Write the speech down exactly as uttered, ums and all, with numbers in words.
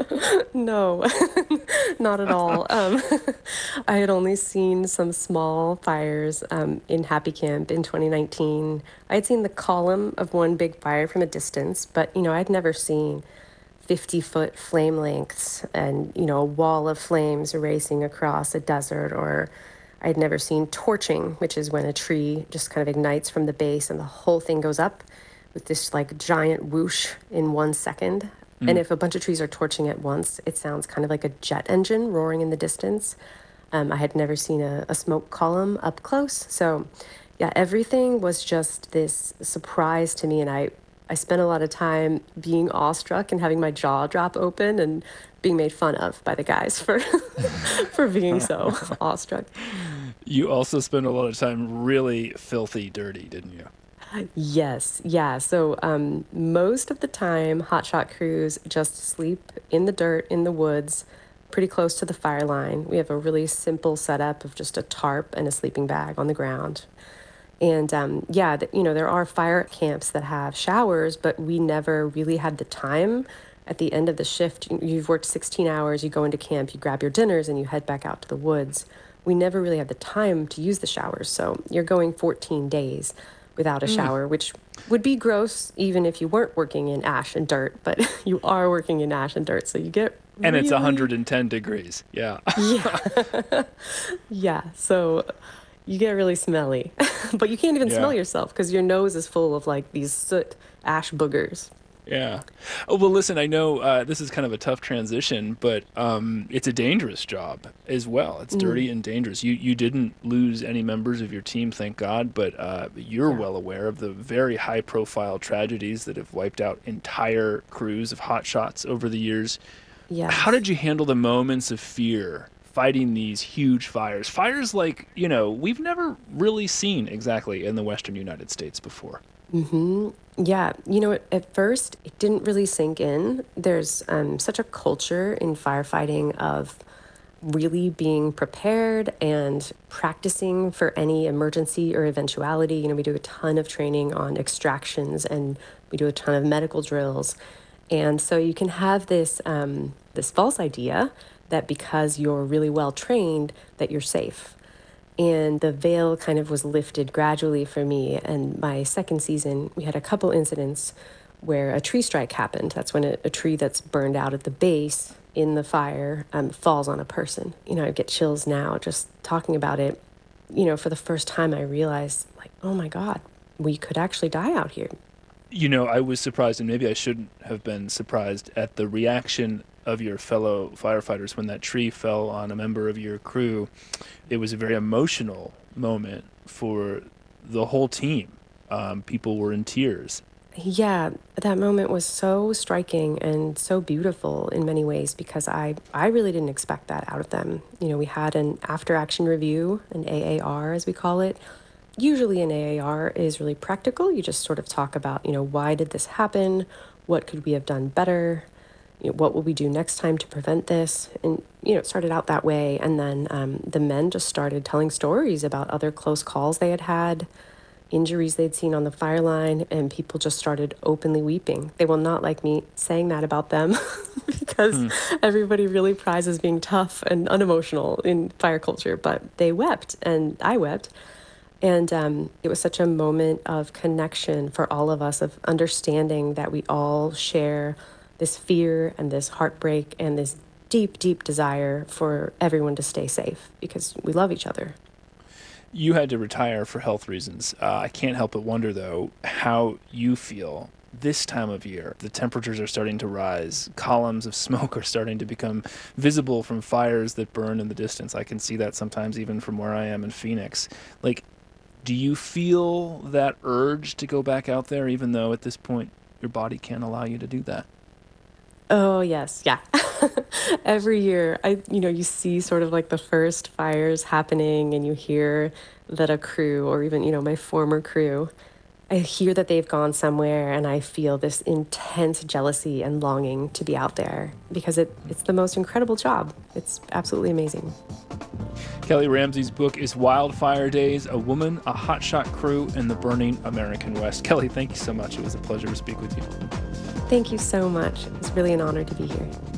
No, not at all. Um, I had only seen some small fires um, in Happy Camp in twenty nineteen. I had seen the column of one big fire from a distance, but you know, I'd never seen fifty foot flame lengths and you know, a wall of flames racing across a desert, or I'd never seen torching, which is when a tree just kind of ignites from the base and the whole thing goes up with this like giant whoosh in one second. And Mm. if a bunch of trees are torching at once, it sounds kind of like a jet engine roaring in the distance. Um, I had never seen a, a smoke column up close. So, yeah, everything was just this surprise to me. And I, I spent a lot of time being awestruck and having my jaw drop open and being made fun of by the guys for, for being so awestruck. You also spent a lot of time really filthy dirty, didn't you? Yes, yeah. So um, most of the time, hotshot crews just sleep in the dirt, in the woods, pretty close to the fire line. We have a really simple setup of just a tarp and a sleeping bag on the ground. And um, yeah, th- you know, there are fire camps that have showers, but we never really had the time. At the end of the shift, you- you've worked sixteen hours, you go into camp, you grab your dinners, and you head back out to the woods. We never really had the time to use the showers. So you're going fourteen days without a Mm. shower, which would be gross even if you weren't working in ash and dirt, but you are working in ash and dirt. So you get And it's really, one hundred ten degrees. Yeah. yeah, yeah. So you get really smelly, but you can't even smell Yeah. yourself because your nose is full of like these soot ash boogers. Yeah. Oh, well, listen, I know uh, this is kind of a tough transition, but um, it's a dangerous job as well. It's Mm, dirty and dangerous. You you didn't lose any members of your team, thank God, but uh, you're yeah. well aware of the very high-profile tragedies that have wiped out entire crews of hotshots over the years. How Yes. did you handle the moments of fear fighting these huge fires? Fires like, you know, we've never really seen exactly in the Western United States before. Hmm. Yeah, you know, at, at first it didn't really sink in. There's um, such a culture in firefighting of really being prepared and practicing for any emergency or eventuality. You know, we do a ton of training on extractions and we do a ton of medical drills. And so you can have this um, this false idea that because you're really well trained, that you're safe. And the veil kind of was lifted gradually for me. And my second season, we had a couple incidents where a tree strike happened. That's when a, a tree that's burned out at the base in the fire um, falls on a person. You know, I get chills now just talking about it. You know, for the first time, I realized, like, oh my God, we could actually die out here. You know, I was surprised, and maybe I shouldn't have been surprised at the reaction of your fellow firefighters when that tree fell on a member of your crew. It was a very emotional moment for the whole team. Um, people were in tears. Yeah, that moment was so striking and so beautiful in many ways because I, I really didn't expect that out of them. You know, we had an after action review, an A A R as we call it. Usually an A A R is really practical. You just sort of talk about, you know, why did this happen? What could we have done better? You know, what will we do next time to prevent this? And, you know, it started out that way. And then um, the men just started telling stories about other close calls they had had, injuries they'd seen on the fire line, and people just started openly weeping. They will not like me saying that about them because Hmm. everybody really prizes being tough and unemotional in fire culture, but they wept and I wept. And um, it was such a moment of connection for all of us, of understanding that we all share this fear and this heartbreak and this deep, deep desire for everyone to stay safe because we love each other. You had to retire for health reasons. Uh, I can't help but wonder, though, how you feel this time of year. The temperatures are starting to rise. Columns of smoke are starting to become visible from fires that burn in the distance. I can see that sometimes even from where I am in Phoenix. Like, do you feel that urge to go back out there, even though at this point your body can't allow you to do that? Oh, yes. Yeah. Every year, I, you know, you see sort of like the first fires happening and you hear that a crew or even, you know, my former crew, I hear that they've gone somewhere and I feel this intense jealousy and longing to be out there because it, it's the most incredible job. It's absolutely amazing. Kelly Ramsey's book is Wildfire Days, A Woman, a Hotshot Crew, and the Burning American West. Kelly, thank you so much. It was a pleasure to speak with you. Thank you so much. It's really an honor to be here.